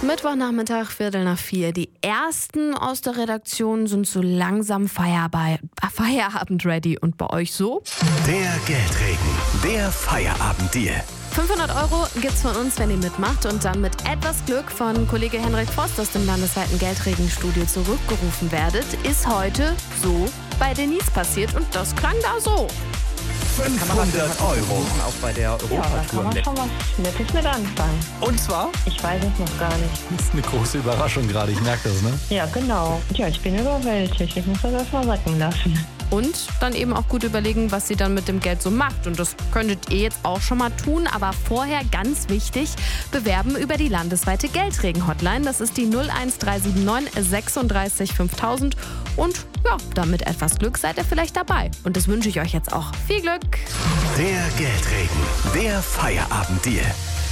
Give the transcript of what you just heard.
Mittwochnachmittag, 3:15. Die ersten aus der Redaktion sind so langsam Feierabend-ready. Und bei euch so? Der Geldregen, der Feierabenddeal. 500 € gibt's von uns, wenn ihr mitmacht und dann mit etwas Glück von Kollege Henrik Forst aus dem landesweiten Geldregenstudio zurückgerufen werdet, ist heute so bei Denise passiert und das klang da so. 500 €. Auch bei der Ja, da kann Europatour. man schon was Nettes mit anfangen. Und zwar? Ich weiß es noch gar nicht. Das ist eine große Überraschung gerade, ich merke das, ne? Ja, genau. Ja, ich bin überwältigt. Ich muss das erstmal sacken lassen. Und dann eben auch gut überlegen, was sie dann mit dem Geld so macht. Und das könntet ihr jetzt auch schon mal tun. Aber vorher ganz wichtig, bewerben über die landesweite Geldregen-Hotline. Das ist die 01379 36 5000. Und ja, damit etwas Glück seid ihr vielleicht dabei. Und das wünsche ich euch jetzt auch. Viel Glück! Der Geldregen, der Feierabenddeal.